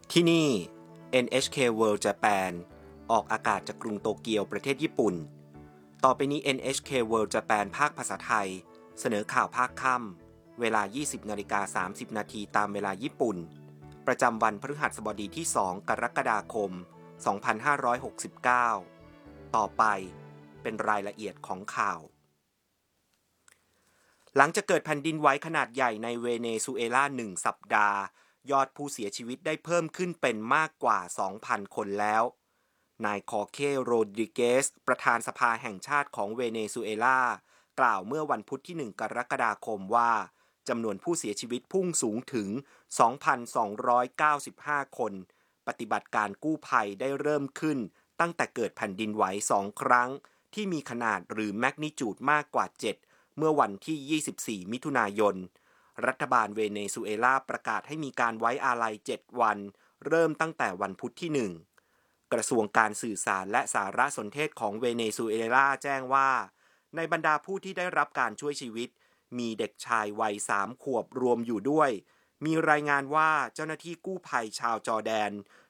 ที่นี่ NHK World Japan ออกอากาศจากกรุงโตเกียวประเทศญี่ปุ่นต่อไปนี้ NHK World Japan ภาคภาษาไทยเสนอข่าวภาคค่ำเวลา 20:30 นาทีตามเวลาญี่ปุ่นประจำวันพฤหัสบดีที่ 2 กรกฎาคม 2569 ต่อไปเป็นรายละเอียดของข่าวหลังจากเกิดแผ่นดินไหวขนาดใหญ่ในเวเนซุเอลา1 สัปดาห์ยอดผู้เสียชีวิตได้เพิ่มขึ้นเป็นมากกว่า 2,000 คนแล้วนายคอเคโรดริเกสประธานสภาแห่งชาติของเวเนซุเอลากล่าวเมื่อวันพุธที่ 1 กรกฎาคมว่าจำนวนผู้เสียชีวิตพุ่งสูงถึง 2,295 คนปฏิบัติการกู้ภัยได้เริ่มขึ้นตั้งแต่เกิดแผ่นดินไหว2 ครั้งที่มีขนาดหรือแมกนิจูดมากกว่า 7เมื่อวันที่ 24 มิถุนายนรัฐบาลเวเนซุเอลาประกาศให้มีการไว้อาลัย 7 วันเริ่มตั้งแต่วันพุธที่ 1 กระทรวงการสื่อสารและสารสนเทศของเวเนซุเอลาแจ้งว่าในบรรดาผู้ที่ได้รับการช่วยชีวิตมีเด็กชายวัย 3 ขวบรวมอยู่ด้วยมีรายงานว่าเจ้าหน้าที่กู้ภัยชาวจอร์แดน